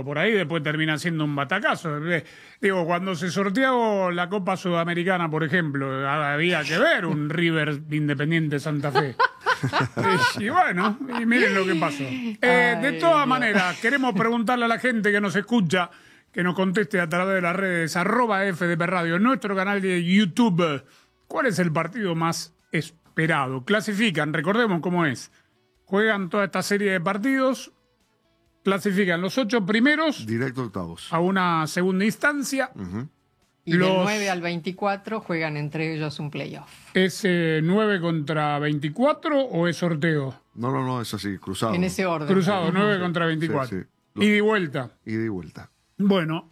por ahí después termina siendo un batacazo. Digo, cuando se sorteó la Copa Sudamericana, por ejemplo, había que ver un River Independiente Santa Fe. Y bueno, y miren lo que pasó. De todas maneras, queremos preguntarle a la gente que nos escucha, que nos conteste a través de las redes @FDP Radio, en nuestro canal de YouTube, ¿cuál es el partido más esperado? Clasifican, recordemos cómo es. Juegan toda esta serie de partidos, clasifican los 8 primeros. Directo a octavos. A una segunda instancia. Y del 9 al 24 juegan entre ellos un playoff. ¿Es 9 contra 24 o es sorteo? No, es así, cruzado. En ese orden. Cruzado, 9 contra 24. Sí. Ida y vuelta. Ida y vuelta. Bueno.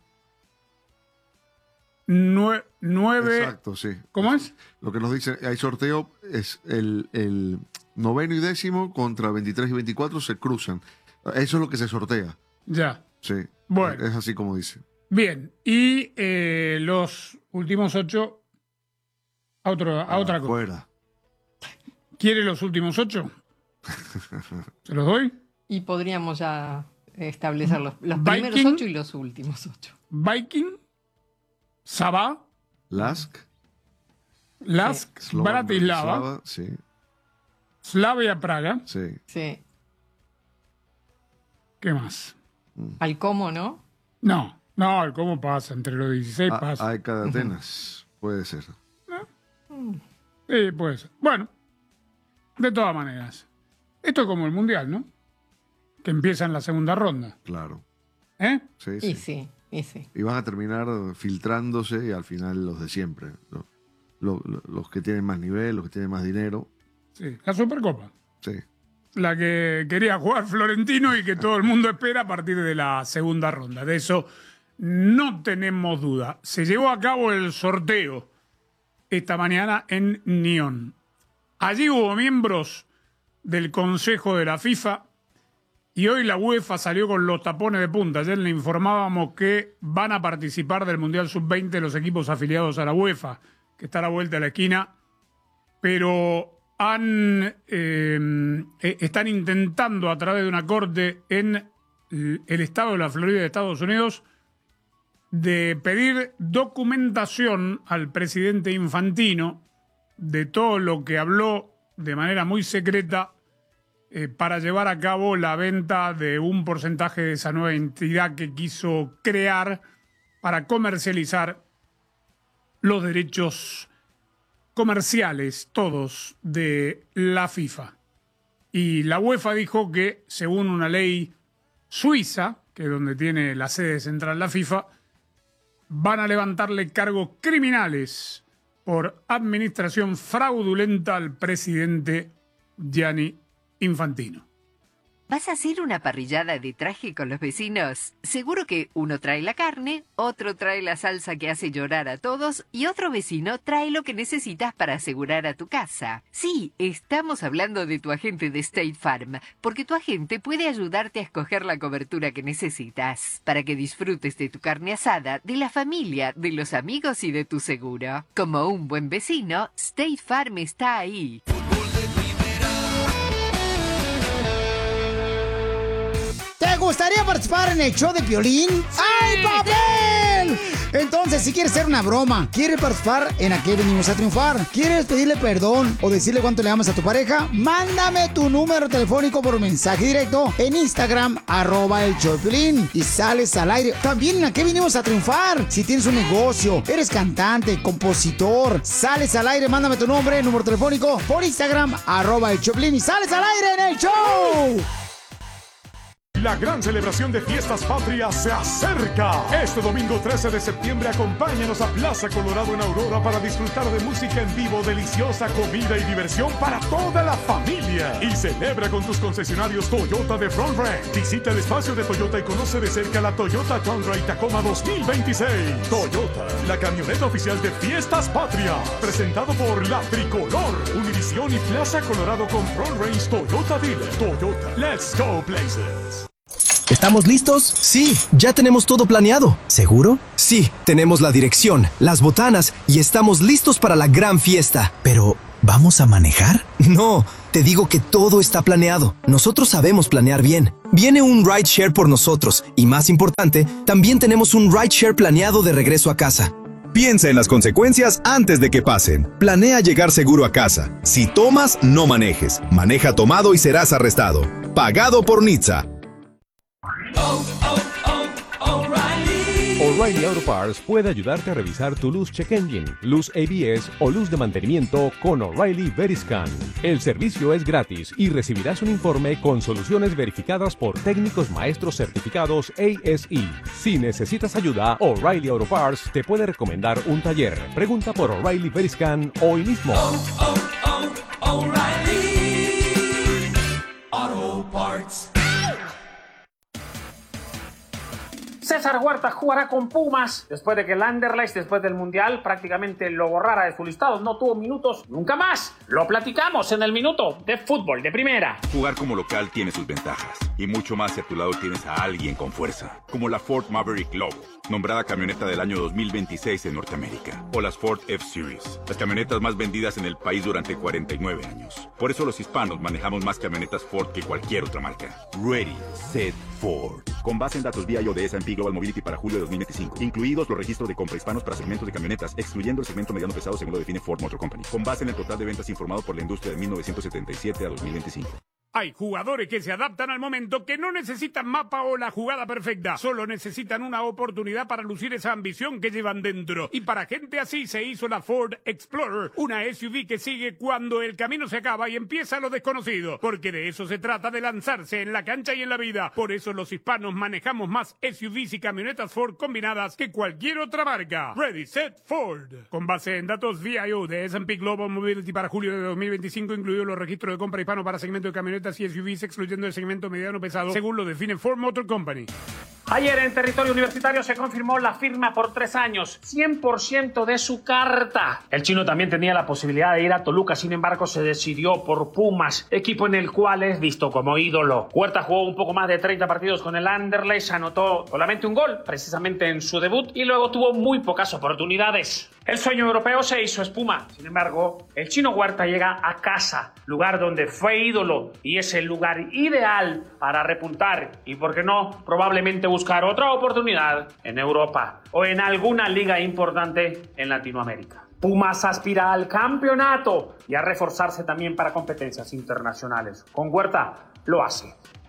9. Exacto, sí. ¿Cómo es? Lo que nos dicen, hay sorteo, es el noveno y décimo contra 23 y 24 se cruzan. Eso es lo que se sortea. Ya. Sí. Bueno. Es así como dice. Bien. Y los últimos 8 a otra cosa. Fuera. ¿Quiere los últimos 8? ¿Se los doy? Y podríamos ya establecer los primeros Viking, 8 y los últimos 8. Viking, Sabah, Lask, Bratislava, sí. Slavia Praga. Sí. Sí. ¿Qué más? Al cómo, ¿no? No, ¿cómo pasa? Entre los 16 pasa. AEK de Atenas, puede ser. Sí, puede ser. Bueno, de todas maneras, esto es como el Mundial, ¿no? Que empieza en la segunda ronda. Claro. Sí. Y sí. Y van a terminar filtrándose y al final los de siempre. Los que tienen más nivel, los que tienen más dinero. Sí, la Supercopa. Sí. La que quería jugar Florentino y que todo el mundo espera a partir de la segunda ronda. De eso no tenemos duda. Se llevó a cabo el sorteo esta mañana en Nyon. Allí hubo miembros del Consejo de la FIFA y hoy la UEFA salió con los tapones de punta. Ayer le informábamos que van a participar del Mundial Sub-20 los equipos afiliados a la UEFA, que está a la vuelta de la esquina, pero están intentando a través de una corte en el estado de la Florida de Estados Unidos de pedir documentación al presidente Infantino de todo lo que habló de manera muy secreta para llevar a cabo la venta de un porcentaje de esa nueva entidad que quiso crear para comercializar los derechos comerciales, todos, de la FIFA. Y la UEFA dijo que, según una ley suiza, que es donde tiene la sede central la FIFA, van a levantarle cargos criminales por administración fraudulenta al presidente Gianni Infantino. ¿Vas a hacer una parrillada de traje con los vecinos? Seguro que uno trae la carne, otro trae la salsa que hace llorar a todos y otro vecino trae lo que necesitas para asegurar a tu casa. Sí, estamos hablando de tu agente de State Farm, porque tu agente puede ayudarte a escoger la cobertura que necesitas para que disfrutes de tu carne asada, de la familia, de los amigos y de tu seguro. Como un buen vecino, State Farm está ahí. ¿Te gustaría participar en el show de Piolín? ¡Ay, papel! Entonces, si quieres hacer una broma, quieres participar en ¿A qué venimos a triunfar? ¿Quieres pedirle perdón o decirle cuánto le amas a tu pareja? Mándame tu número telefónico por mensaje directo en Instagram, @el show de Piolín, y sales al aire. También en ¿A qué venimos a triunfar? Si tienes un negocio, eres cantante, compositor, sales al aire, mándame tu nombre, número telefónico por Instagram, @el show de Piolín, y sales al aire en el show. La gran celebración de Fiestas Patrias se acerca. Este domingo 13 de septiembre acompáñanos a Plaza Colorado en Aurora para disfrutar de música en vivo, deliciosa comida y diversión para toda la familia. Y celebra con tus concesionarios Toyota de Front Range. Visita el espacio de Toyota y conoce de cerca la Toyota Tundra y Tacoma 2026. Toyota, la camioneta oficial de Fiestas Patrias. Presentado por La Tricolor, Univisión y Plaza Colorado con Front Range Toyota Dealer. Toyota, let's go places. ¿Estamos listos? Sí, ya tenemos todo planeado. ¿Seguro? Sí, tenemos la dirección, las botanas y estamos listos para la gran fiesta. Pero, ¿vamos a manejar? No, Te digo que todo está planeado. Nosotros sabemos planear bien. Viene un rideshare por nosotros y, más importante, también tenemos un rideshare planeado de regreso a casa. Piensa en las consecuencias antes de que pasen. Planea llegar seguro a casa. Si tomas, no manejes. Maneja tomado y serás arrestado. Pagado por NHTSA. O'Reilly Auto Parts puede ayudarte a revisar tu luz check engine, luz ABS o luz de mantenimiento con O'Reilly Veriscan. El servicio es gratis y recibirás un informe con soluciones verificadas por técnicos maestros certificados ASE. Si necesitas ayuda, O'Reilly Auto Parts te puede recomendar un taller. Pregunta por O'Reilly Veriscan hoy mismo. O'Reilly Auto Parts. César Huerta jugará con Pumas después de que el Anderlecht, después del Mundial, prácticamente lo borrara de su listado. No tuvo minutos nunca más. Lo platicamos en el Minuto de Fútbol de Primera. Jugar como local tiene sus ventajas y mucho más si a tu lado tienes a alguien con fuerza, como la Ford Maverick Lobo, nombrada camioneta del año 2026 en Norteamérica, o las Ford F-Series, las camionetas más vendidas en el país durante 49 años. Por eso los hispanos manejamos más camionetas Ford que cualquier otra marca. Ready, Set, Ford. Con base en datos VIO de S&P Global Mobility para julio de 2025, incluidos los registros de compra hispanos para segmentos de camionetas, excluyendo el segmento mediano pesado según lo define Ford Motor Company, con base en el total de ventas informado por la industria de 1977 a 2025. Hay jugadores que se adaptan al momento, que no necesitan mapa o la jugada perfecta. Solo necesitan una oportunidad para lucir esa ambición que llevan dentro. Y para gente así se hizo la Ford Explorer, una SUV que sigue cuando el camino se acaba y empieza lo desconocido. Porque de eso se trata, de lanzarse en la cancha y en la vida. Por eso los hispanos manejamos más SUVs y camionetas Ford combinadas que cualquier otra marca. Ready, Set, Ford. Con base en datos VIO de S&P Global Mobility para julio de 2025, incluidos los registros de compra hispano para segmento de camionetas y SUVs, excluyendo el segmento mediano pesado, según lo define Ford Motor Company. Ayer en territorio universitario se confirmó la firma por 3 años, 100% de su carta. El chino también tenía la posibilidad de ir a Toluca, sin embargo se decidió por Pumas, equipo en el cual es visto como ídolo. Huerta jugó un poco más de 30 partidos con el Anderlecht, anotó solamente un gol, precisamente en su debut, y luego tuvo muy pocas oportunidades. El sueño europeo se hizo espuma. Sin embargo, el chino Huerta llega a casa, lugar donde fue ídolo, y es el lugar ideal para repuntar y, por qué no, probablemente buscar otra oportunidad en Europa o en alguna liga importante en Latinoamérica. Pumas aspira al campeonato y a reforzarse también para competencias internacionales. Con Huerta lo hace.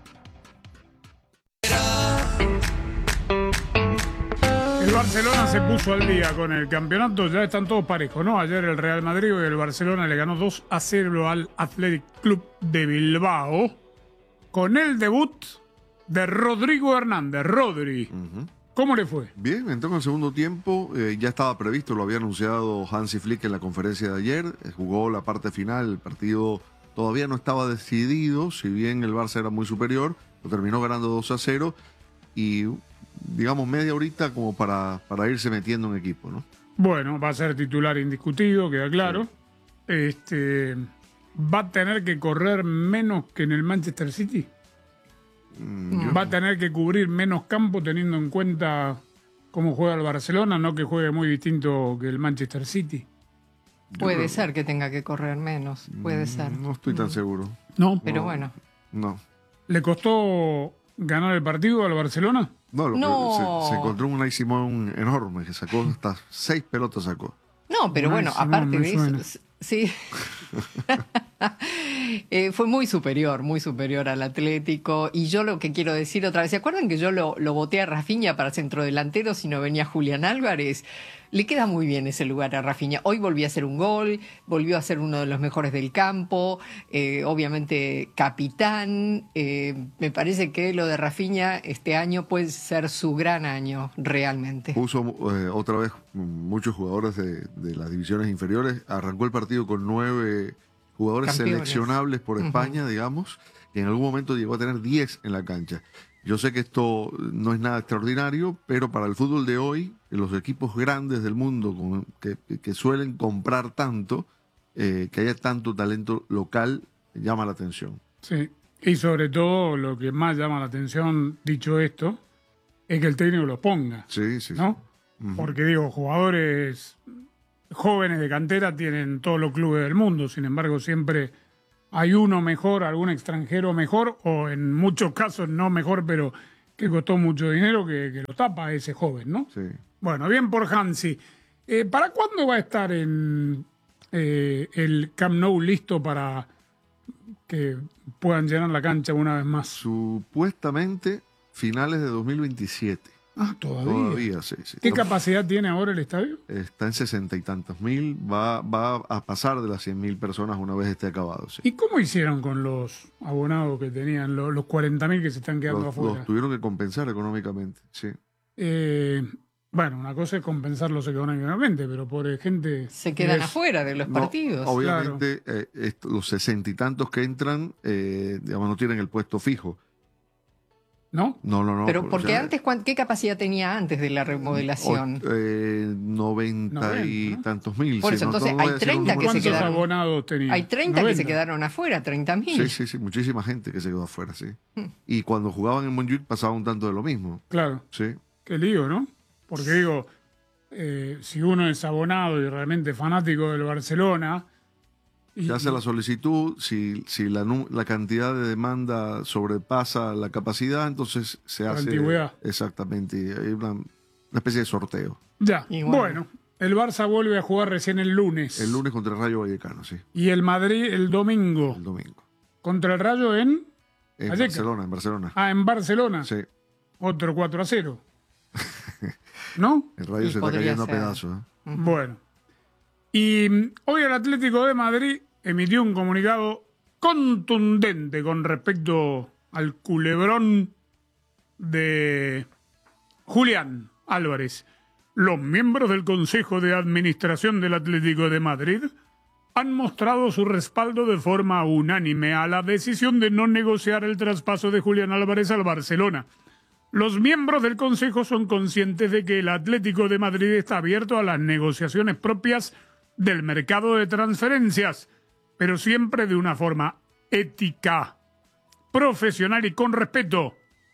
El Barcelona se puso al día con el campeonato, ya están todos parejos, ¿no? Ayer el Real Madrid y el Barcelona le ganó 2-0 al Athletic Club de Bilbao con el debut de Rodrigo Hernández. Rodri, ¿cómo le fue? Bien, entró en el segundo tiempo, ya estaba previsto, lo había anunciado Hansi Flick en la conferencia de ayer, jugó la parte final, el partido todavía no estaba decidido, si bien el Barça era muy superior, lo terminó ganando 2-0 y digamos media horita como para irse metiendo en equipo, ¿no? Bueno, va a ser titular indiscutido, queda claro. Sí. ¿Va a tener que correr menos que en el Manchester City? ¿Va a tener que cubrir menos campo teniendo en cuenta cómo juega el Barcelona, no que juegue muy distinto que el Manchester City? Puede ser que tenga que correr menos, puede ser. No estoy tan seguro. ¿No? Pero bueno. No. ¿Le costó ganar el partido al Barcelona? No, se encontró un Unai Simón enorme que sacó hasta 6 pelotas sacó. No, pero bueno, aparte de eso, sí. Fue muy superior al Atlético. Y yo lo que quiero decir otra vez, ¿se acuerdan que yo lo boté a Rafinha para centrodelantero si no venía Julián Álvarez? Le queda muy bien ese lugar a Rafinha. Hoy volvió a hacer un gol, volvió a ser uno de los mejores del campo, obviamente capitán. Me parece que lo de Rafinha este año puede ser su gran año, realmente. Puso otra vez muchos jugadores de las divisiones inferiores. Arrancó el partido con 9 jugadores seleccionables por España, digamos, y en algún momento llegó a tener 10 en la cancha. Yo sé que esto no es nada extraordinario, pero para el fútbol de hoy, los equipos grandes del mundo que suelen comprar tanto, que haya tanto talento local, llama la atención. Sí, y sobre todo lo que más llama la atención, dicho esto, es que el técnico los ponga. Sí. ¿No? Porque digo, jugadores jóvenes de cantera tienen todos los clubes del mundo, sin embargo siempre hay uno mejor, algún extranjero mejor, o en muchos casos no mejor, pero que costó mucho dinero, que lo tapa ese joven, ¿no? Sí. Bueno, bien por Hansi. ¿Para cuándo va a estar en el Camp Nou listo para que puedan llenar la cancha una vez más? Supuestamente finales de 2027. Ah, todavía. Todavía, sí. ¿Qué capacidad tiene ahora el estadio? Está en 60 y tantos mil. Va a pasar de las 100.000 personas una vez esté acabado. Sí. ¿Y cómo hicieron con los abonados que tenían, los 40.000 que se están quedando afuera? Los tuvieron que compensar económicamente, sí. Bueno, una cosa es compensarlos económicamente, pero por gente... Se quedan afuera de los partidos. Obviamente, los 60 y tantos que entran, digamos, no tienen el puesto fijo. ¿No? No. Pero porque antes, ¿qué capacidad tenía antes de la remodelación? 90 y tantos mil. Por eso, entonces hay 30 que se quedaron. Abonados tenía? Hay 30 que se quedaron afuera, 30.000. Sí, muchísima gente que se quedó afuera, sí. Y cuando jugaban en Montjuic pasaba un tanto de lo mismo. Claro. Sí. Qué lío, ¿no? Porque digo, si uno es abonado y realmente fanático del Barcelona... Se hace la solicitud, si la cantidad de demanda sobrepasa la capacidad, entonces se hace... antigüedad. Exactamente, hay una especie de sorteo. Ya, bueno, el Barça vuelve a jugar recién el lunes. El lunes contra el Rayo Vallecano, sí. Y el Madrid el domingo. El domingo. Contra el Rayo en Barcelona, en Barcelona. Ah, en Barcelona. Sí. Otro 4-0. ¿No? El Rayo se está cayendo a pedazos. Bueno. Y hoy el Atlético de Madrid emitió un comunicado contundente con respecto al culebrón de Julián Álvarez. Los miembros del Consejo de Administración del Atlético de Madrid han mostrado su respaldo de forma unánime a la decisión de no negociar el traspaso de Julián Álvarez al Barcelona. Los miembros del Consejo son conscientes de que el Atlético de Madrid está abierto a las negociaciones propias del mercado de transferencias, pero siempre de una forma ética, profesional y con respeto.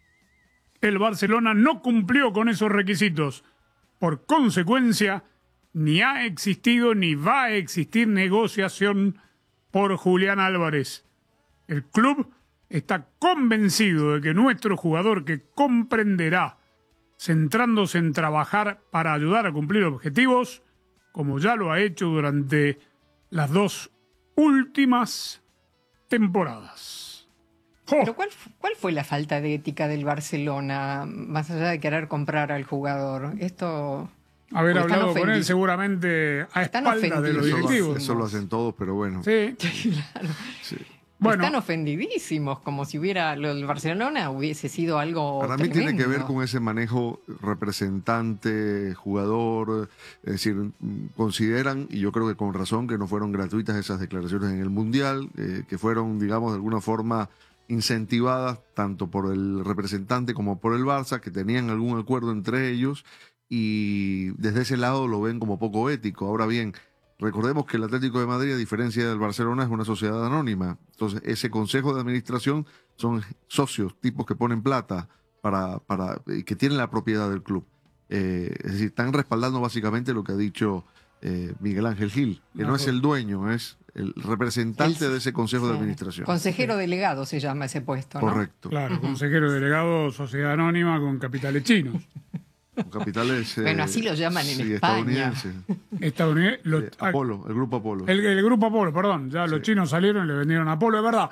El Barcelona no cumplió con esos requisitos. Por consecuencia, ni ha existido ni va a existir negociación por Julián Álvarez. El club está convencido de que nuestro jugador, que comprenderá, centrándose en trabajar para ayudar a cumplir objetivos, como ya lo ha hecho durante las 2 últimas temporadas. ¿Pero cuál fue la falta de ética del Barcelona, más allá de querer comprar al jugador? Esto... Haber hablado con él seguramente a espaldas de los directivos. Eso lo hacen todos, pero bueno. Sí. Claro. Sí. Bueno, están ofendidísimos, como si el Barcelona hubiese sido algo para mí tremendo. tiene que ver con ese manejo representante, jugador, es decir, consideran, y yo creo que con razón, que no fueron gratuitas esas declaraciones en el Mundial, que fueron, digamos, de alguna forma incentivadas tanto por el representante como por el Barça, que tenían algún acuerdo entre ellos, y desde ese lado lo ven como poco ético. Ahora bien, recordemos que el Atlético de Madrid, a diferencia del Barcelona, es una sociedad anónima. Entonces, ese consejo de administración son socios, tipos que ponen plata que tienen la propiedad del club. Es decir, están respaldando básicamente lo que ha dicho Miguel Ángel Gil, que no es el dueño, es el representante de ese consejo de administración. Consejero delegado se llama ese puesto, ¿no? Correcto. Claro, consejero delegado, sociedad anónima con capitales chinos. Capitales, bueno, así lo llaman en España. Estadounidense. Apolo, el grupo Apolo. El grupo Apolo, perdón. Ya los chinos salieron y le vendieron a Apolo, es verdad.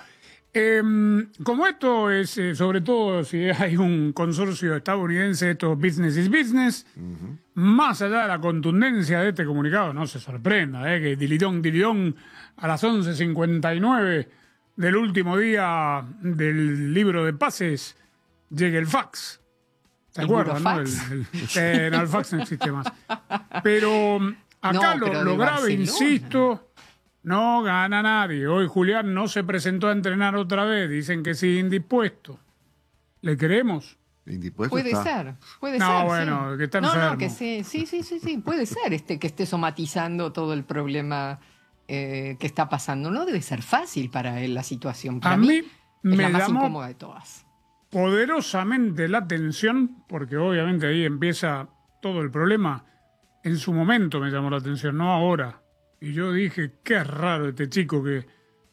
Como esto es, sobre todo si hay un consorcio estadounidense, esto business is business, más allá de la contundencia de este comunicado, no se sorprenda, que dilidón, a las 11:59 del último día del libro de pases, llegue el fax. ¿Se acuerdan, no? El fax no existe más. Pero acá lo grave, insisto, no gana nadie. Hoy Julián no se presentó a entrenar otra vez. Dicen que sigue indispuesto. ¿Le creemos? Indispuesto puede está. ser. No, bueno, sí. que está enfermo. No, que sí. Puede ser que esté somatizando todo el problema que está pasando. No debe ser fácil para él la situación. Para mí es la más incómoda de todas. Poderosamente la atención, porque obviamente ahí empieza todo el problema. En su momento me llamó la atención, no ahora. Y yo dije, qué raro este chico que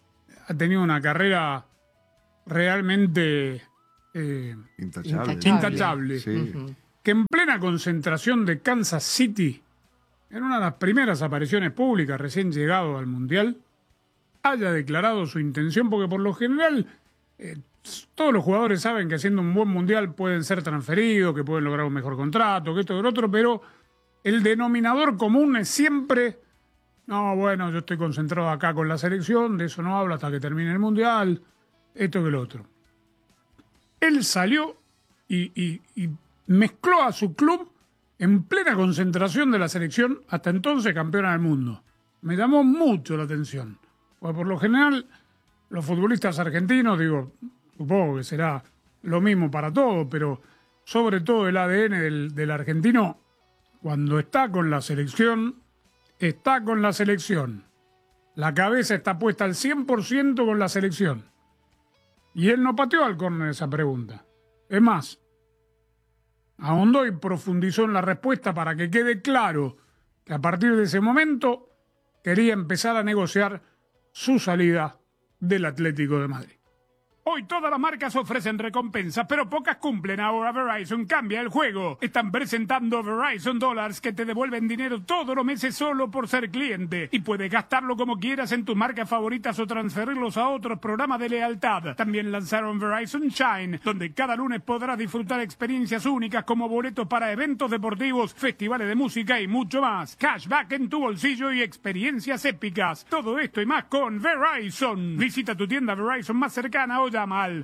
ha tenido una carrera realmente intachable. Sí. Que en plena concentración de Kansas City, en una de las primeras apariciones públicas recién llegado al Mundial, haya declarado su intención, porque por lo general todos los jugadores saben que haciendo un buen Mundial pueden ser transferidos, que pueden lograr un mejor contrato, que esto y lo otro, pero el denominador común es siempre, no, bueno, yo estoy concentrado acá con la selección, de eso no hablo hasta que termine el Mundial, esto que lo otro. Él salió y mezcló a su club en plena concentración de la selección, hasta entonces campeona del mundo. Me llamó mucho la atención. Porque por lo general, los futbolistas argentinos, digo, supongo que será lo mismo para todos, pero sobre todo el ADN del argentino, cuando está con la selección, está con la selección. La cabeza está puesta al 100% con la selección. Y él no pateó al córner esa pregunta. Es más, ahondó y profundizó en la respuesta para que quede claro que a partir de ese momento quería empezar a negociar su salida del Atlético de Madrid. Hoy todas las marcas ofrecen recompensas, pero pocas cumplen. Ahora Verizon cambia el juego. Están presentando Verizon Dollars que te devuelven dinero todos los meses solo por ser cliente. Y puedes gastarlo como quieras en tus marcas favoritas o transferirlos a otros programas de lealtad. También lanzaron Verizon Shine, donde cada lunes podrás disfrutar experiencias únicas como boletos para eventos deportivos, festivales de música y mucho más. Cashback en tu bolsillo y experiencias épicas. Todo esto y más con Verizon. Visita tu tienda Verizon más cercana o llama al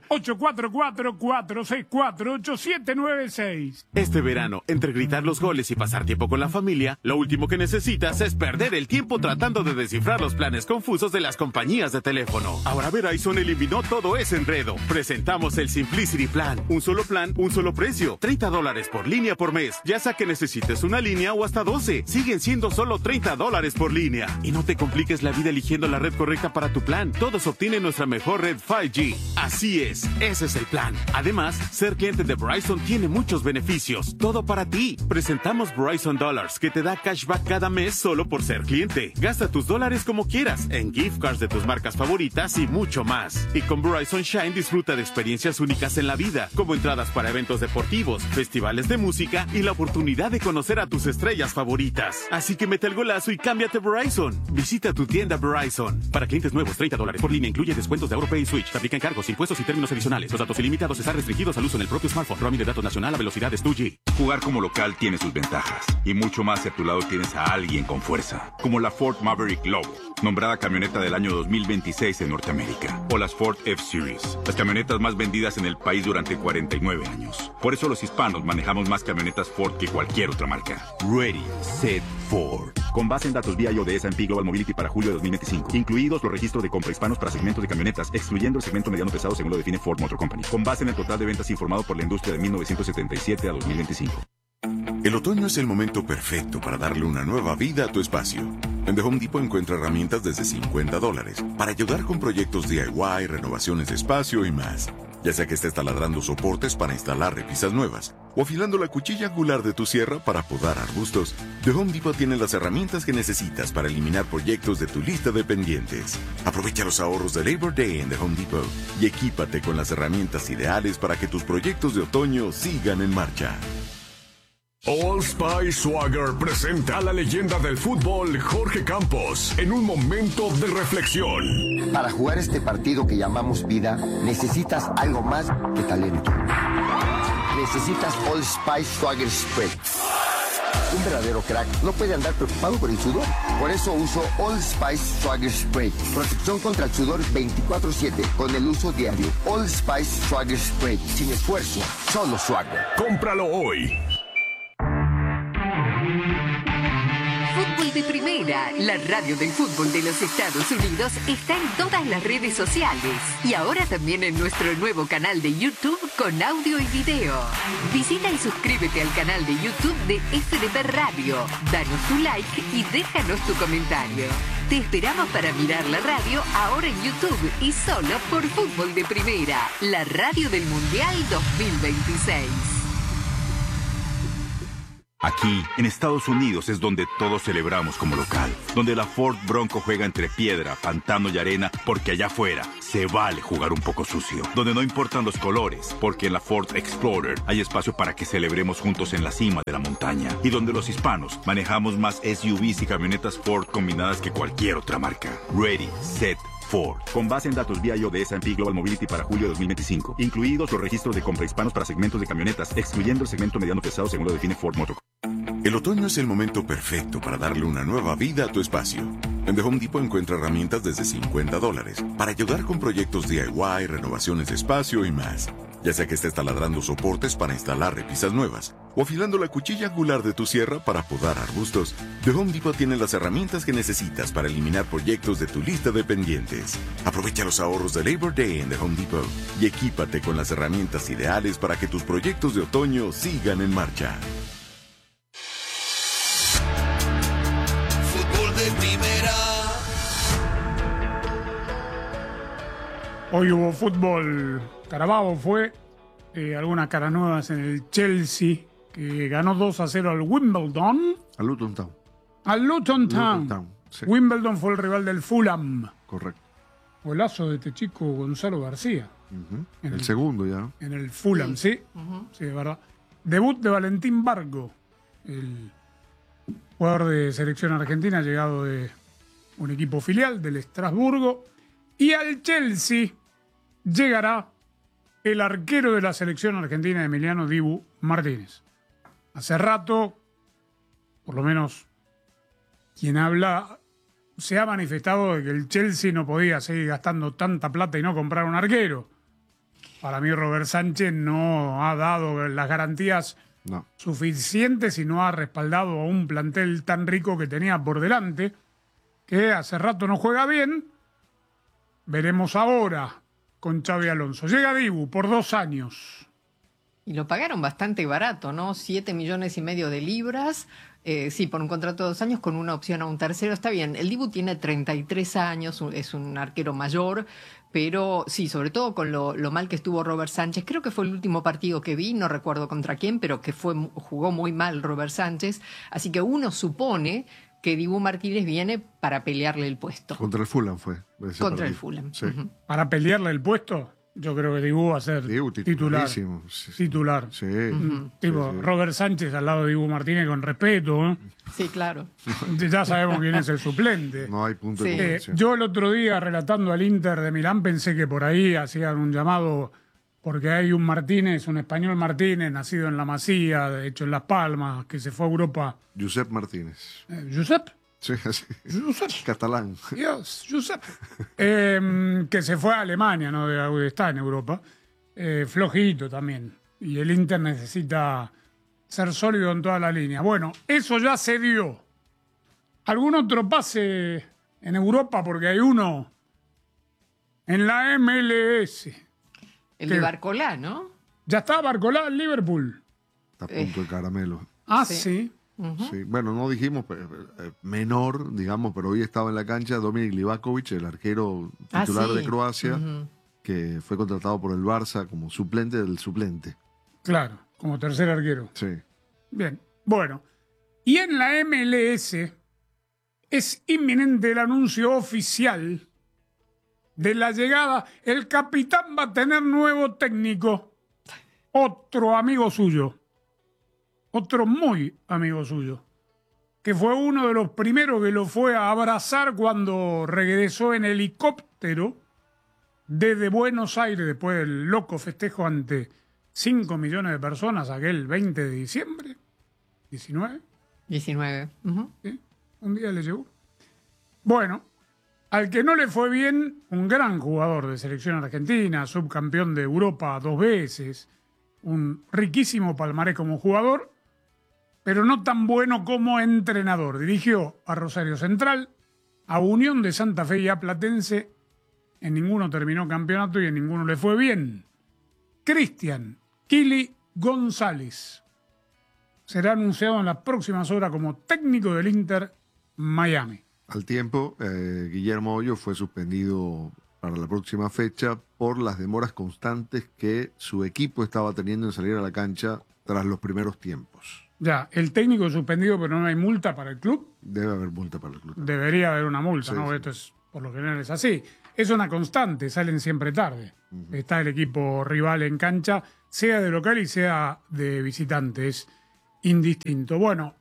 844-464-8796. Este verano, entre gritar los goles y pasar tiempo con la familia, lo último que necesitas es perder el tiempo tratando de descifrar los planes confusos de las compañías de teléfono. Ahora Verizon eliminó todo ese enredo. Presentamos el Simplicity Plan. Un solo plan, un solo precio. $30 por línea por mes. Ya sea que necesites una línea o hasta 12. Siguen siendo solo $30 por línea. Y no te compliques la vida eligiendo la red correcta para tu plan. Todos obtienen nuestra mejor red 5G. Así es, ese es el plan. Además, ser cliente de Verizon tiene muchos beneficios. Todo para ti. Presentamos Verizon Dollars, que te da cashback cada mes solo por ser cliente. Gasta tus dólares como quieras, en gift cards de tus marcas favoritas y mucho más. Y con Verizon Shine disfruta de experiencias únicas en la vida, como entradas para eventos deportivos, festivales de música y la oportunidad de conocer a tus estrellas favoritas. Así que mete el golazo y cámbiate a Verizon. Visita tu tienda Verizon. Para clientes nuevos, $30 por línea incluye descuentos de AuroPay y Switch. Te aplican cargos, impuestos y términos adicionales. Los datos ilimitados están restringidos al uso en el propio smartphone. Roaming de datos nacional a velocidades 2G. Jugar como local tiene sus ventajas. Y mucho más si a tu lado tienes a alguien con fuerza. Como la Ford Maverick Lobo, nombrada camioneta del año 2026 en Norteamérica. O las Ford F-Series, las camionetas más vendidas en el país durante 49 años. Por eso los hispanos manejamos más camionetas Ford que cualquier otra marca. Ready, Set, Ford. Con base en datos BIO de S&P Global Mobility para julio de 2025. Incluidos los registros de compra hispanos para segmentos de camionetas, excluyendo el segmento mediano pesado según lo define Ford Motor Company. Con base en el total de ventas informado por la industria de 1977 a 2025. El otoño es el momento perfecto para darle una nueva vida a tu espacio. En The Home Depot encuentra herramientas desde $50 para ayudar con proyectos DIY, renovaciones de espacio y más. Ya sea que estés taladrando soportes para instalar repisas nuevas o afilando la cuchilla angular de tu sierra para podar arbustos, The Home Depot tiene las herramientas que necesitas para eliminar proyectos de tu lista de pendientes. Aprovecha los ahorros de Labor Day en The Home Depot y equípate con las herramientas ideales para que tus proyectos de otoño sigan en marcha. Old Spice Swagger presenta a la leyenda del fútbol Jorge Campos en un momento de reflexión. Para jugar este partido que llamamos vida, necesitas algo más que talento. Necesitas Old Spice Swagger Spray. Un verdadero crack no puede andar preocupado por el sudor. Por eso uso Old Spice Swagger Spray. Protección contra el sudor 24/7 con el uso diario. Old Spice Swagger Spray. Sin esfuerzo, solo swagger. Cómpralo hoy. Fútbol de Primera, la radio del fútbol de los Estados Unidos, está en todas las redes sociales y ahora también en nuestro nuevo canal de YouTube con audio y video. Visita y suscríbete al canal de YouTube de FDP Radio, danos tu like y déjanos tu comentario. Te esperamos para mirar la radio ahora en YouTube y solo por Fútbol de Primera, la radio del Mundial 2026. Aquí, en Estados Unidos, es donde todos celebramos como local. Donde la Ford Bronco juega entre piedra, pantano y arena, porque allá afuera se vale jugar un poco sucio. Donde no importan los colores, porque en la Ford Explorer hay espacio para que celebremos juntos en la cima de la montaña. Y donde los hispanos manejamos más SUVs y camionetas Ford combinadas que cualquier otra marca. Ready, set, Ford. Con base en datos vía de S&P Global Mobility para julio de 2025. Incluidos los registros de compra hispanos para segmentos de camionetas, excluyendo el segmento mediano pesado según lo define Ford Motor. El otoño es el momento perfecto para darle una nueva vida a tu espacio. En The Home Depot encuentra herramientas desde $50 para ayudar con proyectos DIY, renovaciones de espacio y más. Ya sea que estés taladrando soportes para instalar repisas nuevas o afilando la cuchilla angular de tu sierra para podar arbustos, The Home Depot tiene las herramientas que necesitas para eliminar proyectos de tu lista de pendientes. Aprovecha los ahorros de Labor Day en The Home Depot y equípate con las herramientas ideales para que tus proyectos de otoño sigan en marcha. Hoy hubo fútbol. Carabao fue. Algunas caras nuevas en el Chelsea, que ganó 2-0 al Wimbledon. Al Luton Town. Al Luton Town. Sí. Wimbledon fue el rival del Fulham. Correcto. Golazo de este chico Gonzalo García. El segundo ya. En el Fulham, sí. Sí, es verdad. Debut de Valentín Barco, el jugador de selección argentina, llegado de un equipo filial del Estrasburgo. Y al Chelsea llegará el arquero de la selección argentina, Emiliano Dibu Martínez. Hace rato, por lo menos quien habla, se ha manifestado de que el Chelsea no podía seguir gastando tanta plata y no comprar un arquero. Para mí Robert Sánchez no ha dado las garantías suficientes y no ha respaldado a un plantel tan rico que tenía por delante, que hace rato no juega bien. Veremos ahora con Xabi Alonso. Llega Dibu por 2 años. Y lo pagaron bastante barato, ¿no? 7,5 millones de libras. Sí, por un contrato de 2 años con una opción a un tercero. Está bien, el Dibu tiene 33 años, es un arquero mayor, pero sí, sobre todo con lo mal que estuvo Robert Sánchez. Creo que fue el último partido que vi, no recuerdo contra quién, pero que jugó muy mal Robert Sánchez. Así que uno supone que Dibu Martínez viene para pelearle el puesto. Contra el Fulham fue. Contra el Fulham. Sí. Para pelearle el puesto, yo creo que Dibu va a ser titular. Titular. Sí. Tipo, Robert Sánchez al lado de Dibu Martínez con respeto, ¿eh? Sí, claro. Ya sabemos quién es el suplente. No hay punto de comparación. Yo el otro día, relatando al Inter de Milán, pensé que por ahí hacían un llamado, porque hay un Martínez, un español Martínez, nacido en La Masía, de hecho en Las Palmas, que se fue a Europa. Josep Martínez. ¿Josep? Sí, así. Josep. Catalán. Dios, Josep. Que se fue a Alemania, ¿no? Está en Europa. Flojito también. Y el Inter necesita ser sólido en toda la línea. Bueno, eso ya se dio. ¿Algún otro pase en Europa? Porque hay uno en la MLS. El de Barcolá, ¿no? Ya está Barcolá en Liverpool. Está a punto de caramelo. Ah, sí. Sí. Bueno, no dijimos menor, digamos, pero hoy estaba en la cancha Dominik Livakovic, el arquero titular de Croacia, que fue contratado por el Barça como suplente del suplente. Claro, como tercer arquero. Sí. Bien, bueno. Y en la MLS es inminente el anuncio oficial de la llegada. El capitán va a tener nuevo técnico. Otro amigo suyo. Otro muy amigo suyo. Que fue uno de los primeros que lo fue a abrazar cuando regresó en helicóptero desde Buenos Aires después del loco festejo ante 5 millones de personas aquel 20 de diciembre. ¿19? 19. ¿Sí? Un día le llegó. Bueno, al que no le fue bien, un gran jugador de selección argentina, subcampeón de Europa 2 veces, un riquísimo palmarés como jugador, pero no tan bueno como entrenador. Dirigió a Rosario Central, a Unión de Santa Fe y a Platense. En ninguno terminó campeonato y en ninguno le fue bien. Cristian Kili González será anunciado en las próximas horas como técnico del Inter Miami. Al tiempo, Guillermo Hoyo fue suspendido para la próxima fecha por las demoras constantes que su equipo estaba teniendo en salir a la cancha tras los primeros tiempos. Ya, el técnico suspendido, pero no hay multa para el club. Debe haber multa para el club. Debería haber una multa, Sí, ¿no? sí. Esto es, por lo general es así. Es una constante, salen siempre tarde. Está el equipo rival en cancha, sea de local y sea de visitante, es indistinto. Bueno,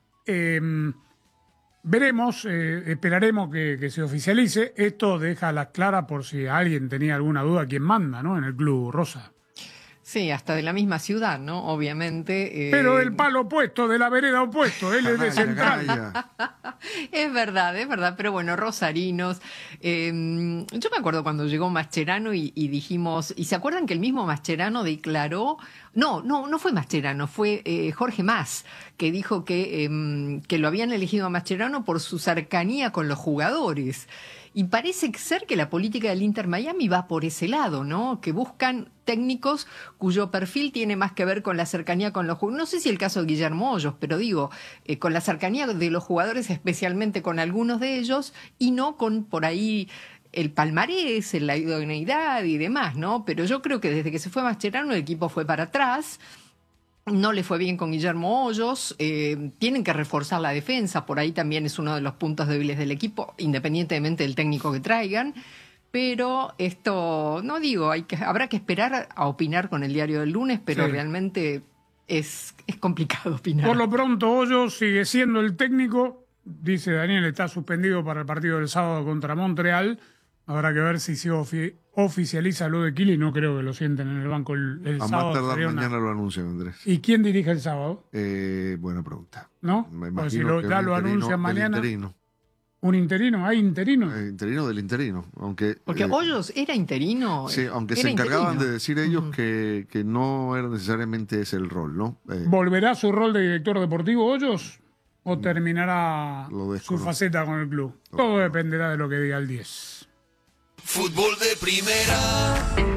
veremos, esperaremos que se oficialice. Esto deja a las claras por si alguien tenía alguna duda quién manda, ¿no? En el club rosa. Sí, hasta de la misma ciudad, ¿no? Obviamente. Pero del palo opuesto, de la vereda opuesto, él es de Central. Es verdad, pero bueno, rosarinos. Yo me acuerdo cuando llegó Mascherano y dijimos, ¿y se acuerdan que el mismo Mascherano declaró? No fue Mascherano, fue Jorge Mas, que dijo que lo habían elegido a Mascherano por su cercanía con los jugadores. Y parece ser que la política del Inter Miami va por ese lado, ¿no? Que buscan técnicos cuyo perfil tiene más que ver con la cercanía con los jugadores. No sé si el caso de Guillermo Hoyos, pero digo, con la cercanía de los jugadores, especialmente con algunos de ellos, y no con por ahí el palmarés, la idoneidad y demás, ¿no? Pero yo creo que desde que se fue Mascherano el equipo fue para atrás. No le fue bien con Guillermo Hoyos, tienen que reforzar la defensa, por ahí también es uno de los puntos débiles del equipo, independientemente del técnico que traigan, pero esto, no digo, habrá que esperar a opinar con el diario del lunes, pero Sí. realmente es complicado opinar. Por lo pronto, Hoyos sigue siendo el técnico, dice Daniel, está suspendido para el partido del sábado contra Montreal. Habrá que ver si se oficializa lo de Kili. No creo que lo sienten en el banco el A sábado. más tardar sería una- mañana lo anuncian, Andrés. ¿Y quién dirige el sábado? Buena pregunta. ¿No? Me Pues si imagino lo, que ya un lo interino anuncian del mañana. interino. ¿Un interino? ¿Hay interino? Interino del interino. Aunque, Porque Hoyos era interino. sí, aunque era se encargaban interino. de decir ellos que no era necesariamente ese el rol, ¿no? ¿Volverá a su rol de director deportivo Hoyos? ¿O terminará Lo su desconozco. faceta con el club? Todo dependerá de lo que diga el 10. Fútbol de primera.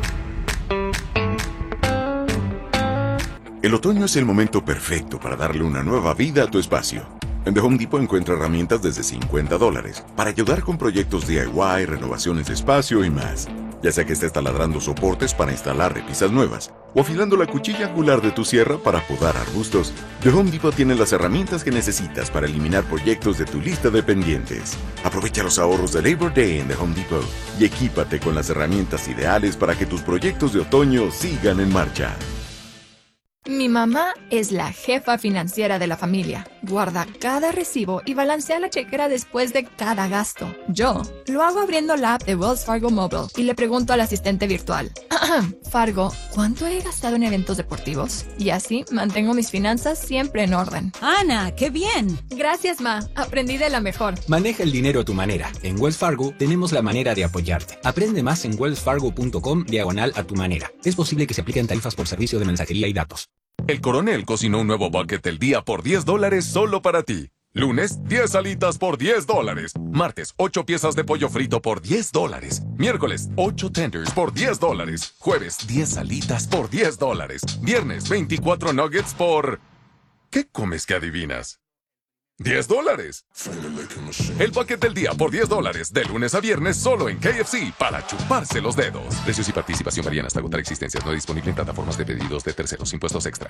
El otoño es el momento perfecto para darle una nueva vida a tu espacio. En The Home Depot encuentra herramientas desde $50 para ayudar con proyectos DIY, renovaciones de espacio y más. Ya sea que estés taladrando soportes para instalar repisas nuevas o afilando la cuchilla angular de tu sierra para podar arbustos, The Home Depot tiene las herramientas que necesitas para eliminar proyectos de tu lista de pendientes. Aprovecha los ahorros de Labor Day en The Home Depot y equípate con las herramientas ideales para que tus proyectos de otoño sigan en marcha. Mi mamá es la jefa financiera de la familia. Guarda cada recibo y balancea la chequera después de cada gasto. Yo lo hago abriendo la app de Wells Fargo Mobile y le pregunto al asistente virtual, Fargo, ¿cuánto he gastado en eventos deportivos? Y así mantengo mis finanzas siempre en orden. Ana, qué bien. Gracias, Ma. Aprendí de la mejor. Maneja el dinero a tu manera. En Wells Fargo tenemos la manera de apoyarte. Aprende más en wellsfargo.com/a-tu-manera. Es posible que se apliquen tarifas por servicio de mensajería y datos. El Coronel cocinó un nuevo bucket del día por $10 solo para ti. Lunes, 10 alitas por $10. Martes, 8 piezas de pollo frito por $10. Miércoles, 8 tenders por $10. Jueves, 10 alitas por $10. Viernes, 24 nuggets por... ¿Qué comes que adivinas? $10. El bucket del día por $10, de lunes a viernes solo en KFC para chuparse los dedos. Precios y participación varían hasta agotar existencias. No disponible en plataformas de pedidos de terceros. Impuestos extra.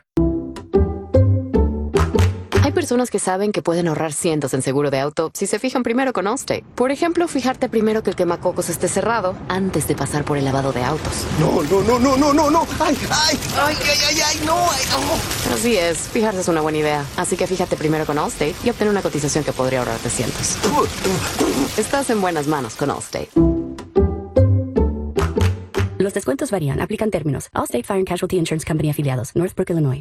Hay personas que saben que pueden ahorrar cientos en seguro de auto si se fijan primero con Allstate. Por ejemplo, fijarte primero que el quemacocos esté cerrado antes de pasar por el lavado de autos. No. ¡Ay, no! Así es, fijarse es una buena idea. Así que fíjate primero con Allstate y obtén una cotización que podría ahorrarte cientos. Estás en buenas manos con Allstate. Los descuentos varían. Aplican términos. Allstate Fire and Casualty Insurance Company afiliados. Northbrook, Illinois.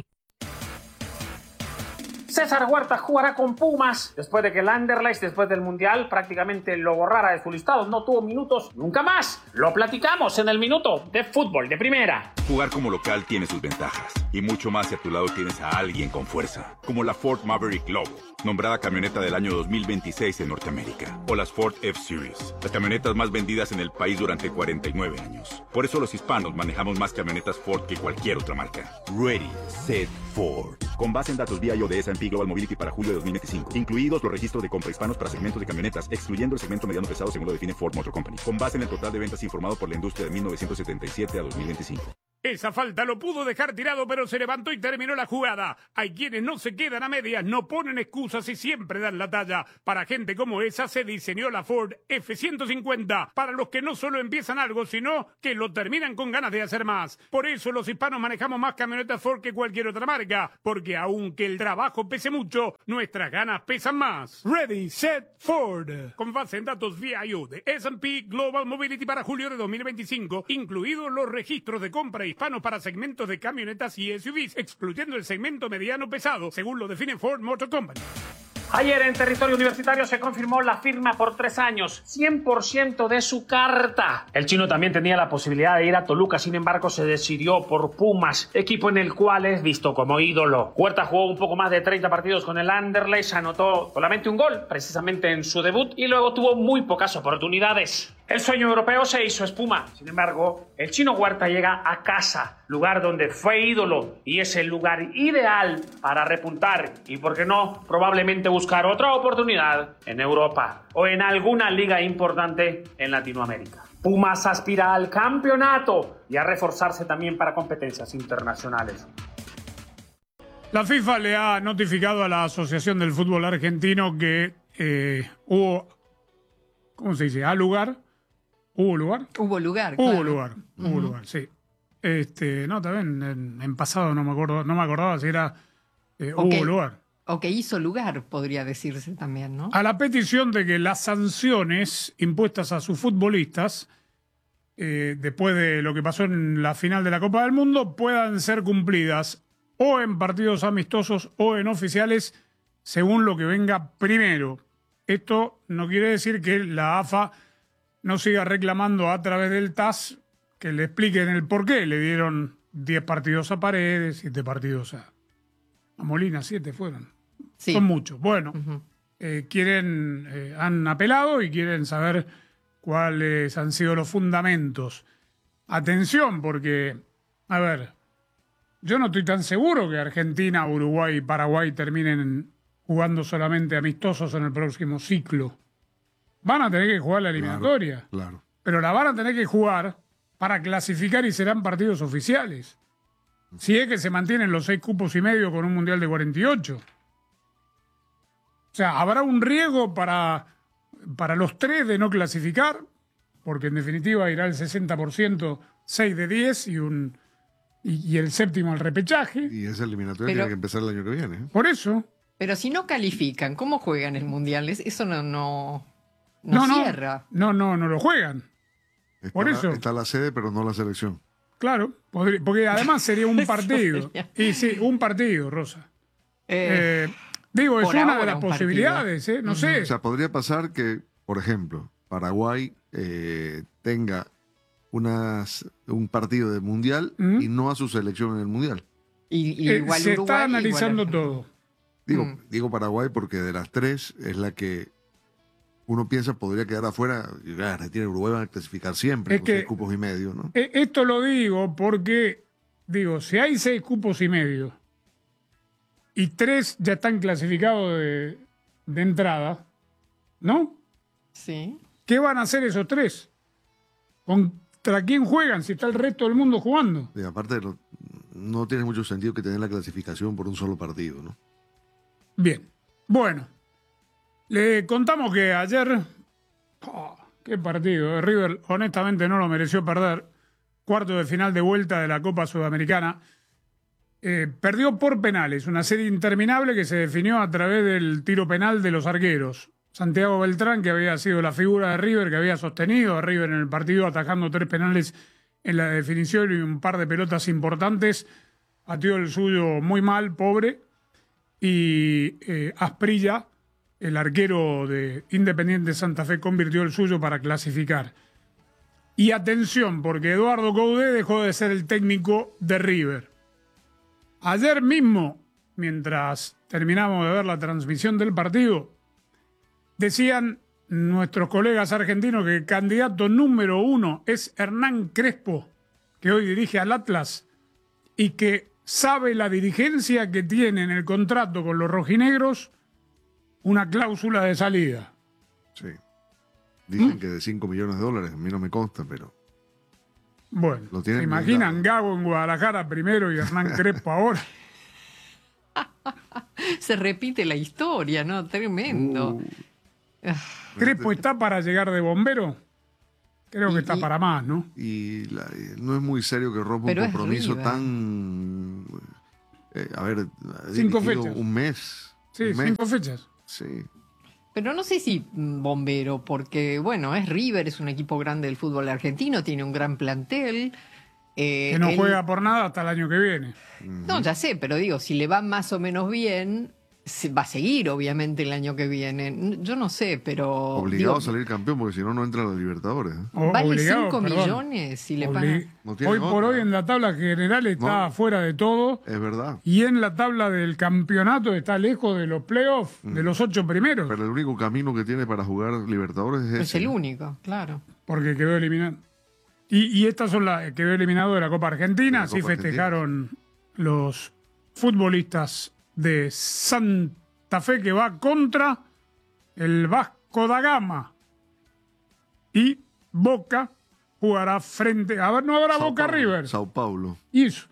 César Huerta jugará con Pumas después de que el Anderlecht, después del Mundial, prácticamente lo borrara de su listado. No tuvo minutos nunca más. Lo platicamos en el Minuto de Fútbol de Primera. Jugar como local tiene sus ventajas. Y mucho más si a tu lado tienes a alguien con fuerza. Como la Ford Maverick Lobo, nombrada camioneta del año 2026 en Norteamérica. O las Ford F-Series, las camionetas más vendidas en el país durante 49 años. Por eso los hispanos manejamos más camionetas Ford que cualquier otra marca. Ready, Set, Ford. Con base en datos BIO de S&P Global Mobility para julio de 2025. Incluidos los registros de compra hispanos para segmentos de camionetas, excluyendo el segmento mediano pesado según lo define Ford Motor Company. Con base en el total de ventas informado por la industria de 1977 a 2025. Esa falta lo pudo dejar tirado, pero se levantó y terminó la jugada. Hay quienes no se quedan a medias, no ponen excusas y siempre dan la talla. Para gente como esa se diseñó la Ford F-150. Para los que no solo empiezan algo, sino que lo terminan con ganas de hacer más. Por eso los hispanos manejamos más camionetas Ford que cualquier otra marca. Porque aunque el trabajo pese mucho, nuestras ganas pesan más. Ready, set, Ford. Con base en datos VIU de S&P Global Mobility para julio de 2025, incluidos los registros de compra hispanos para segmentos de camionetas y SUVs, excluyendo el segmento mediano pesado, según lo define Ford Motor Company. Ayer en territorio universitario se confirmó la firma por 3 años, 100% de su carta. El chino también tenía la posibilidad de ir a Toluca, sin embargo se decidió por Pumas, equipo en el cual es visto como ídolo. Huerta jugó un poco más de 30 partidos con el Anderlecht, anotó solamente un gol, precisamente en su debut, y luego tuvo muy pocas oportunidades. El sueño europeo se hizo espuma. Sin embargo, el chino Huerta llega a casa, lugar donde fue ídolo y es el lugar ideal para repuntar y, por qué no, probablemente buscar otra oportunidad en Europa o en alguna liga importante en Latinoamérica. Pumas aspira al campeonato y a reforzarse también para competencias internacionales. La FIFA le ha notificado a la Asociación del Fútbol Argentino que hubo, ¿cómo se dice? ¿Hubo lugar? Hubo lugar, Hubo claro. lugar, hubo lugar, sí. No, también en pasado no me acordaba si era hubo lugar. O que hizo lugar, podría decirse también, ¿no? A la petición de que las sanciones impuestas a sus futbolistas, después de lo que pasó en la final de la Copa del Mundo, puedan ser cumplidas o en partidos amistosos o en oficiales, según lo que venga primero. Esto no quiere decir que la AFA no siga reclamando a través del TAS que le expliquen el por qué. Le dieron 10 partidos a Paredes, 7 partidos a Molina, 7 fueron. Sí. Son muchos. Bueno, han apelado y quieren saber cuáles han sido los fundamentos. Atención, porque, a ver, yo no estoy tan seguro que Argentina, Uruguay y Paraguay terminen jugando solamente amistosos en el próximo ciclo. Van a tener que jugar la eliminatoria. Claro. Pero la van a tener que jugar para clasificar y serán partidos oficiales. Si es que se mantienen los 6 cupos y medio con un mundial de 48. O sea, habrá un riesgo para los 3 de no clasificar, porque en definitiva irá el 60%, 6 de 10 y el séptimo al repechaje. Y esa eliminatoria tiene que empezar el año que viene. Por eso. Pero si no califican, ¿cómo juegan el mundial? Eso no cierra. No lo juegan. Por eso. Está la sede, pero no la selección. Claro, porque además sería un partido. Y sí, un partido, Rosa. Digo, es una de las posibilidades, no sé. O sea, podría pasar que, por ejemplo, Paraguay tenga un partido de mundial y no a su selección en el mundial. Y igual se Uruguay, está analizando igual... todo. Digo Paraguay porque de las 3 es la que uno piensa podría quedar afuera. Argentina y Uruguay van a clasificar siempre con 6 cupos y medio, ¿no? Esto lo digo porque, si hay 6 cupos y medio y 3 ya están clasificados de entrada, ¿no? Sí. ¿Qué van a hacer esos 3? ¿Contra quién juegan si está el resto del mundo jugando? Y aparte, no tiene mucho sentido que tener la clasificación por un solo partido, ¿no? Bien. Bueno. Le contamos que ayer, qué partido, River honestamente no lo mereció perder, cuarto de final de vuelta de la Copa Sudamericana, perdió por penales, una serie interminable que se definió a través del tiro penal de los arqueros. Santiago Beltrán, que había sido la figura de River, que había sostenido a River en el partido atajando 3 penales en la definición y un par de pelotas importantes, pateó el suyo muy mal, pobre, y Asprilla, el arquero de Independiente Santa Fe, convirtió el suyo para clasificar. Y atención, porque Eduardo Coudet dejó de ser el técnico de River. Ayer mismo, mientras terminamos de ver la transmisión del partido, decían nuestros colegas argentinos que el candidato número 1 es Hernán Crespo, que hoy dirige al Atlas, y que sabe la dirigencia que tiene en el contrato con los rojinegros una cláusula de salida. Sí. Dicen que de $5 millones, a mí no me consta, pero... Bueno, ¿se imaginan Gago en Guadalajara primero y Hernán Crespo ahora? Se repite la historia, ¿no? Tremendo. ¿Crespo está para llegar de bombero? Creo que está para más, ¿no? Y no es muy serio que rompa un compromiso tan... a ver, 5 fechas. Un mes. Sí, 5 fechas. Sí. Pero no sé si bombero, porque, bueno, es River, es un equipo grande del fútbol argentino, tiene un gran plantel. Que no juega por nada hasta el año que viene. No, ya sé, pero digo, si le va más o menos bien, va a seguir, obviamente, el año que viene. Yo no sé, pero... Obligado a salir campeón, porque si no, no entra a la Libertadores. Vale 5 millones si le pagan. Hoy por hoy en la tabla general está fuera de todo. Es verdad. Y en la tabla del campeonato está lejos de los playoffs, de los 8 primeros. Pero el único camino que tiene para jugar Libertadores es ese. Es el único, claro. Porque quedó eliminado. Y estas son las que quedó eliminado de la Copa Argentina. Así festejaron los futbolistas de Santa Fe, que va contra el Vasco da Gama. Y Boca jugará frente... A ver, no habrá Boca River. Sao Paulo. Y eso.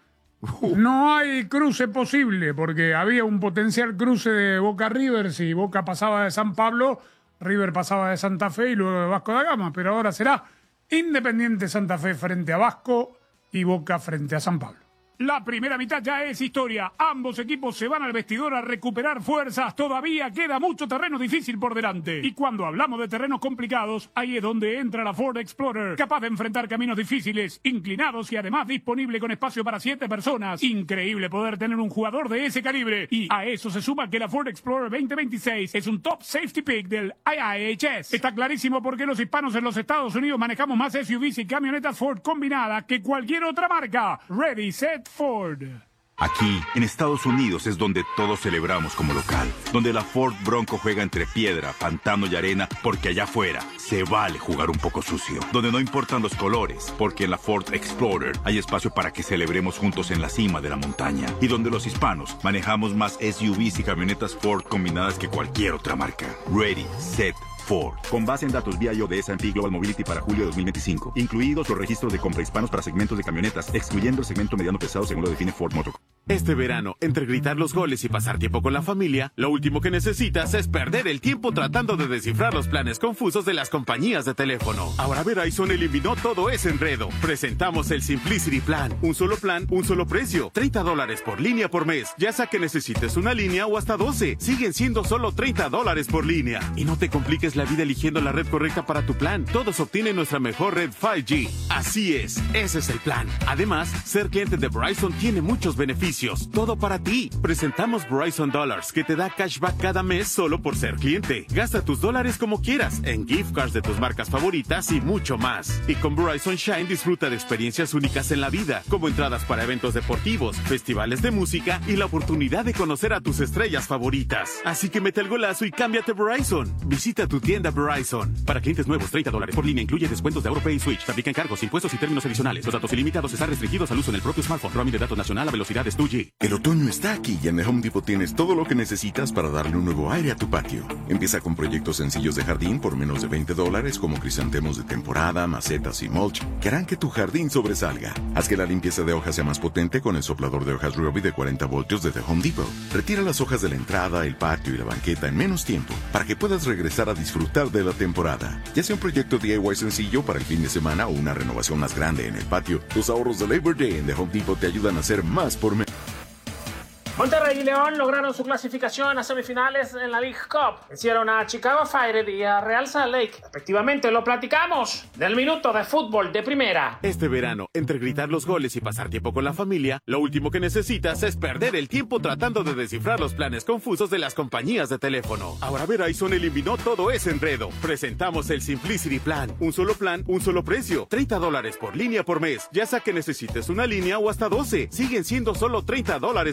No hay cruce posible, porque había un potencial cruce de Boca River. Si Boca pasaba de San Pablo, River pasaba de Santa Fe y luego de Vasco da Gama. Pero ahora será Independiente Santa Fe frente a Vasco y Boca frente a San Pablo. La primera mitad ya es historia. Ambos equipos se van al vestidor a recuperar fuerzas. Todavía queda mucho terreno difícil por delante. Y cuando hablamos de terrenos complicados, ahí es donde entra la Ford Explorer. Capaz de enfrentar caminos difíciles, inclinados y además disponible con espacio para 7 personas. Increíble poder tener un jugador de ese calibre. Y a eso se suma que la Ford Explorer 2026 es un top safety pick del IIHS. Está clarísimo por qué los hispanos en los Estados Unidos manejamos más SUVs y camionetas Ford combinadas que cualquier otra marca. Ready, set, Ford. Aquí, en Estados Unidos, es donde todos celebramos como local. Donde la Ford Bronco juega entre piedra, pantano y arena, porque allá afuera se vale jugar un poco sucio. Donde no importan los colores, porque en la Ford Explorer hay espacio para que celebremos juntos en la cima de la montaña. Y donde los hispanos manejamos más SUVs y camionetas Ford combinadas que cualquier otra marca. Ready, set, Ford. Con base en datos BIO de S&P Global Mobility para julio de 2025, incluidos los registros de compra hispanos para segmentos de camionetas, excluyendo el segmento mediano pesado según lo define Ford Motor. Este verano, entre gritar los goles y pasar tiempo con la familia, lo último que necesitas es perder el tiempo tratando de descifrar los planes confusos de las compañías de teléfono. Ahora Verizon eliminó todo ese enredo. Presentamos el Simplicity Plan. Un solo plan, un solo precio. $30 por línea por mes. Ya sea que necesites una línea o hasta 12. Siguen siendo solo $30 por línea. Y no te compliques la vida eligiendo la red correcta para tu plan. Todos obtienen nuestra mejor red 5G. Así es, ese es el plan. Además, ser cliente de Verizon tiene muchos beneficios. Todo para ti. Presentamos Verizon Dollars, que te da cashback cada mes solo por ser cliente. Gasta tus dólares como quieras, en gift cards de tus marcas favoritas y mucho más. Y con Verizon Shine disfruta de experiencias únicas en la vida, como entradas para eventos deportivos, festivales de música y la oportunidad de conocer a tus estrellas favoritas. Así que mete el golazo y cámbiate a Verizon. Visita tu tienda Verizon. Para clientes nuevos, $30 por línea incluye descuentos de AutoPay y Switch. Aplican cargos, impuestos y términos adicionales. Los datos ilimitados están restringidos al uso en el propio smartphone. Roaming de datos nacional a velocidades 2G. El otoño está aquí y en The Home Depot tienes todo lo que necesitas para darle un nuevo aire a tu patio. Empieza con proyectos sencillos de jardín por menos de $20, como crisantemos de temporada, macetas y mulch, que harán que tu jardín sobresalga. Haz que la limpieza de hojas sea más potente con el soplador de hojas Ryobi de 40 voltios de The Home Depot. Retira las hojas de la entrada, el patio y la banqueta en menos tiempo para que puedas regresar a disfrutar de la temporada. Ya sea un proyecto DIY sencillo para el fin de semana o una renovación más grande en el patio, los ahorros de Labor Day en The Home Depot te ayudan a hacer más por menos. Monterrey y León lograron su clasificación a semifinales en la League Cup. Vencieron a Chicago Fire y a Real Salt Lake. Respectivamente, lo platicamos del minuto de fútbol de primera. Este verano, entre gritar los goles y pasar tiempo con la familia, lo último que necesitas es perder el tiempo tratando de descifrar los planes confusos de las compañías de teléfono. Ahora Verizon eliminó todo ese enredo. Presentamos el Simplicity Plan. Un solo plan, un solo precio. $30 por línea por mes. Ya sea que necesites una línea o hasta 12. Siguen siendo solo $30 por línea.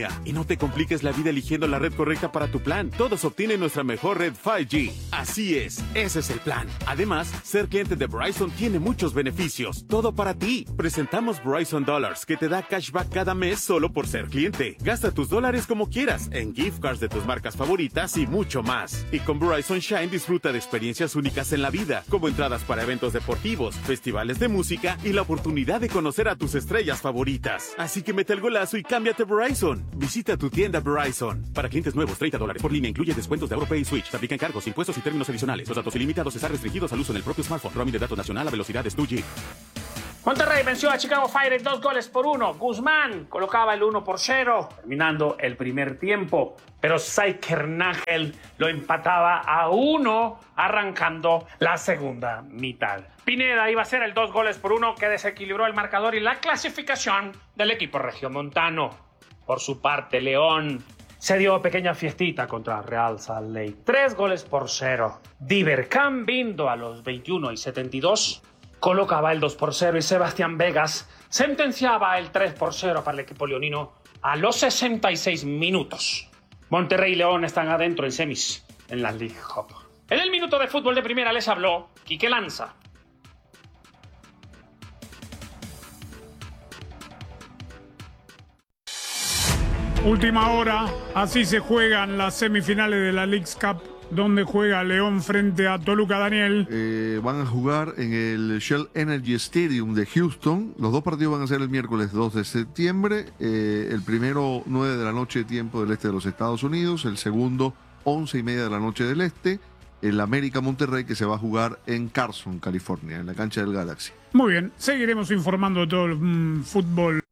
línea. Y no te compliques la vida eligiendo la red correcta para tu plan. Todos obtienen nuestra mejor red 5G. Así es, ese es el plan. Además, ser cliente de Verizon tiene muchos beneficios. Todo para ti. Presentamos Verizon Dollars, que te da cashback cada mes solo por ser cliente. Gasta tus dólares como quieras, en gift cards de tus marcas favoritas y mucho más. Y con Verizon Shine disfruta de experiencias únicas en la vida, como entradas para eventos deportivos, festivales de música y la oportunidad de conocer a tus estrellas favoritas. Así que mete el golazo y cámbiate a Verizon. Visita tu tienda Verizon. Para clientes nuevos, $30 por línea. Incluye descuentos de AutoPay y Switch. Se aplican cargos, impuestos y términos adicionales. Los datos ilimitados están restringidos al uso en el propio smartphone. Roaming de datos nacional a velocidades 2G. Monterrey venció a Chicago Fire 2-1. Guzmán colocaba el 1-0, terminando el primer tiempo. Pero Saikernagel lo empataba a 1, arrancando la segunda mitad. Pineda iba a ser el 2-1 que desequilibró el marcador y la clasificación del equipo regiomontano. Por su parte, León se dio pequeña fiestita contra Real Salt Lake. 3-0. Diver Cambindo a los 21 y 72 colocaba el 2-0 y Sebastián Vegas sentenciaba el 3-0 para el equipo leonino a los 66 minutos. Monterrey y León están adentro en semis en la League Cup. En el minuto de fútbol de primera les habló Quique Lanza. Última hora, así se juegan las semifinales de la League Cup, donde juega León frente a Toluca. Daniel. Van a jugar en el Shell Energy Stadium de Houston. Los dos partidos van a ser el miércoles 2 de septiembre. El primero, 9 de la noche, tiempo del este de los Estados Unidos. El segundo, 11:30 de la noche del este. El América Monterrey, que se va a jugar en Carson, California, en la cancha del Galaxy. Muy bien, seguiremos informando de todo el fútbol